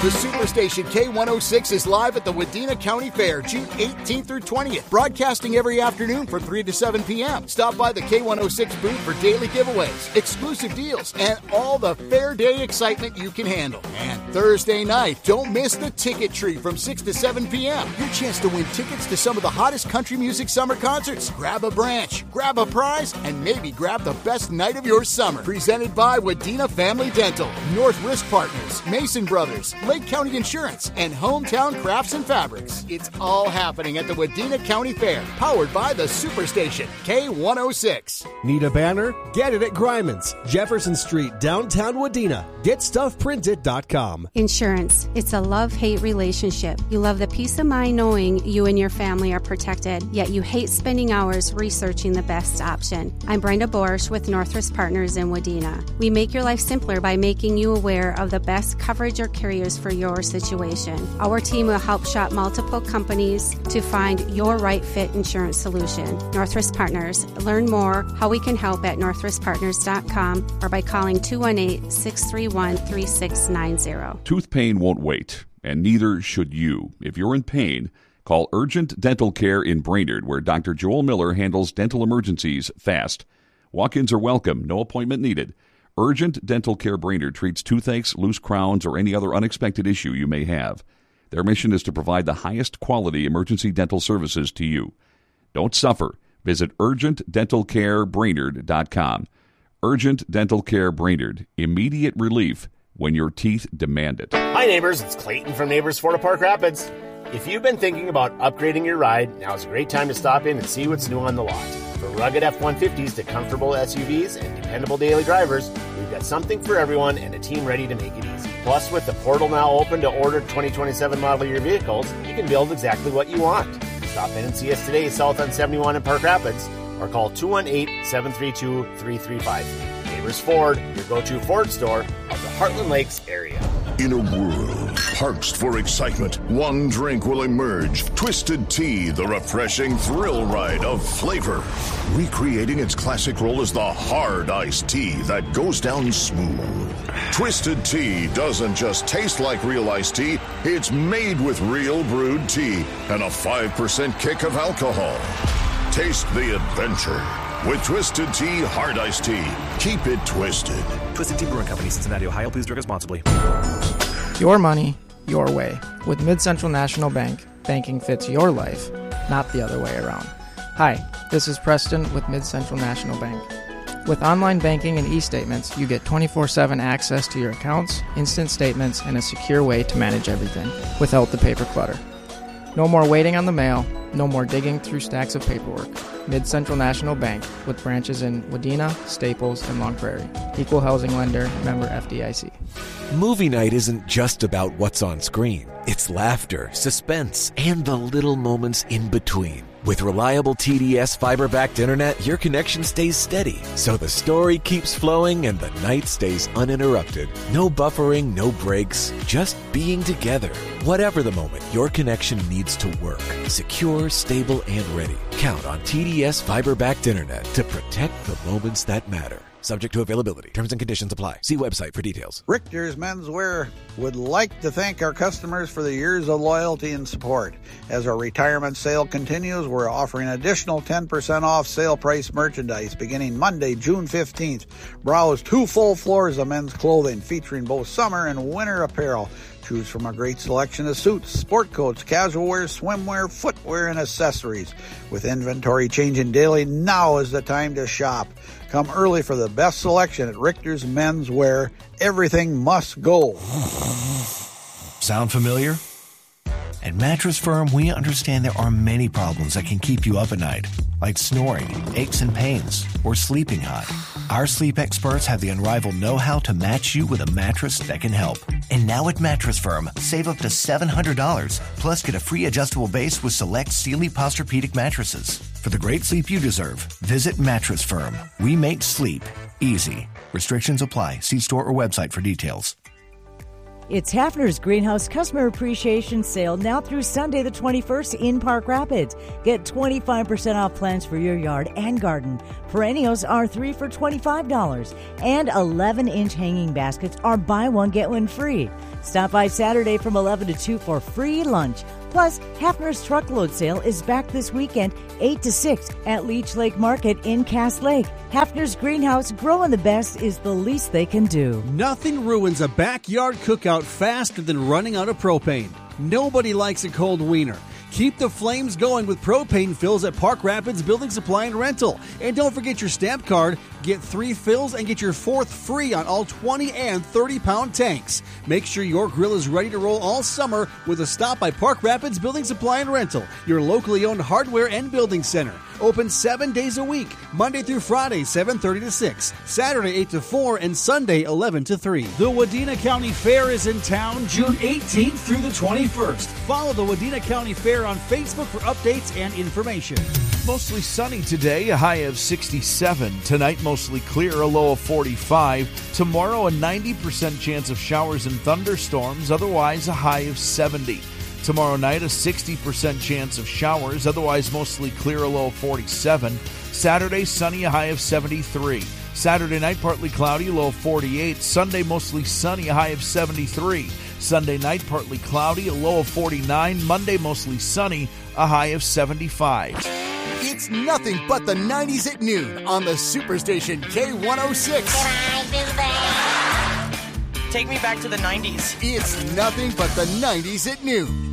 The Superstation K106 is live at the Wadena County Fair, June 18th through 20th, broadcasting every afternoon from 3 to 7 p.m. Stop by the K106 booth for daily giveaways, exclusive deals, and all the fair day excitement you can handle. And Thursday night, don't miss the Ticket Tree from 6 to 7 p.m. Your chance to win tickets to some of the hottest country music summer concerts. Grab a branch, grab a prize, and maybe grab the best night of your summer. Presented by Wadena Family Dental, North Risk Partners, Mason Brothers, Lake County Insurance, and Hometown Crafts and Fabrics. It's all happening at the Wadena County Fair, powered by the Superstation K106. Need a banner? Get it at Gryman's, Jefferson Street, downtown Wadena. GetStuffPrinted.com. Insurance. It's a love-hate relationship. You love the peace of mind knowing you and your family are protected, yet you hate spending hours researching the best option. I'm Brenda Borsch with Northwest Partners in Wadena. We make your life simpler by making you aware of the best coverage or carriers for your situation. Our team will help shop multiple companies to find your right fit insurance solution. Northwest Partners. Learn more how we can help at northwestpartners.com or by calling 218-631-3690. Tooth pain won't wait, and neither should you. If you're in pain, call Urgent Dental Care in Brainerd, where Dr. Joel Miller handles dental emergencies fast. Walk-ins are welcome, no appointment needed. Urgent Dental Care Brainerd treats toothaches, loose crowns, or any other unexpected issue you may have. Their mission is to provide the highest quality emergency dental services to you. Don't suffer. Visit UrgentDentalCareBrainerd.com. Urgent Dental Care Brainerd. Immediate relief when your teeth demand it. Hi neighbors, it's Clayton from Neighbors Ford of Park Rapids. If you've been thinking about upgrading your ride, now's a great time to stop in and see what's new on the lot. From rugged F-150s to comfortable SUVs and dependable daily drivers, we've got something for everyone and a team ready to make it easy. Plus, with the portal now open to order 2027 model year vehicles, you can build exactly what you want. Stop in and see us today south on 71 in Park Rapids or call 218-732-3353. Neighbors Ford, your go-to Ford store of the Heartland Lakes area. In a world parched for excitement, one drink will emerge. Twisted Tea, the refreshing thrill ride of flavor. Recreating its classic role as the hard iced tea that goes down smooth. Twisted Tea doesn't just taste like real iced tea, it's made with real brewed tea and a 5% kick of alcohol. Taste the adventure with Twisted Tea Hard Iced Tea. Keep it twisted. Twisted Tea Brewing Company, Cincinnati, Ohio. Please drink responsibly. Your money, your way. With Mid-Central National Bank, banking fits your life, not the other way around. Hi, this is Preston with Mid-Central National Bank. With online banking and e-statements, you get 24/7 access to your accounts, instant statements, and a secure way to manage everything without the paper clutter. No more waiting on the mail, no more digging through stacks of paperwork. Mid-Central National Bank, with branches in Wadena, Staples, and Long Prairie. Equal housing lender, member FDIC. Movie night isn't just about what's on screen. It's laughter, suspense, and the little moments in between. With reliable TDS fiber-backed internet, your connection stays steady, so the story keeps flowing and the night stays uninterrupted. No buffering, no breaks, just being together. Whatever the moment, your connection needs to work. Secure, stable, and ready. Count on TDS fiber-backed internet to protect the moments that matter. Subject to availability. Terms and conditions apply. See website for details. Richter's Menswear would like to thank our customers for the years of loyalty and support. As our retirement sale continues, we're offering additional 10% off sale price merchandise beginning Monday, June 15th. Browse 2 full floors of men's clothing featuring both summer and winter apparel. Choose from a great selection of suits, sport coats, casual wear, swimwear, footwear, and accessories. With inventory changing daily, now is the time to shop. Come early for the best selection at Richter's Menswear. Everything must go. Sound familiar? At Mattress Firm, we understand there are many problems that can keep you up at night, like snoring, aches and pains, or sleeping hot. Our sleep experts have the unrivaled know-how to match you with a mattress that can help. And now at Mattress Firm, save up to $700, plus get a free adjustable base with select Sealy Posturepedic mattresses. For the great sleep you deserve, visit Mattress Firm. We make sleep easy. Restrictions apply. See store or website for details. It's Hafner's Greenhouse Customer Appreciation Sale now through Sunday the 21st in Park Rapids. Get 25% off plants for your yard and garden. Perennials are 3 for $25, and 11-inch hanging baskets are buy one, get one free. Stop by Saturday from 11 to 2 for free lunch. Plus, Hafner's Truckload Sale is back this weekend, 8 to 6 at Leech Lake Market in Cass Lake. Hafner's Greenhouse, growing the best is the least they can do. Nothing ruins a backyard cookout faster than running out of propane. Nobody likes a cold wiener. Keep the flames going with propane fills at Park Rapids Building Supply and Rental. And don't forget your stamp card. Get 3 fills and get your 4th free on all 20 and 30-pound tanks. Make sure your grill is ready to roll all summer with a stop by Park Rapids Building Supply and Rental, your locally owned hardware and building center. Open 7 days a week, Monday through Friday, 7:30 to 6, Saturday 8 to 4, and Sunday 11 to 3. The Wadena County Fair is in town June 18th through the 21st. Follow the Wadena County Fair on Facebook for updates and information. Mostly sunny today, a high of 67. Tonight, mostly clear, a low of 45. Tomorrow, a 90% chance of showers and thunderstorms, otherwise a high of 70. Tomorrow night, a 60% chance of showers, otherwise mostly clear, a low of 47. Saturday, sunny, a high of 73. Saturday night, partly cloudy, low of 48. Sunday, mostly sunny, a high of 73. Sunday night, partly cloudy, a low of 49. Monday, mostly sunny, a high of 75. It's nothing but the 90s at noon on the Superstation K106. Can I do that? Take me back to the 90s. It's nothing but the 90s at noon.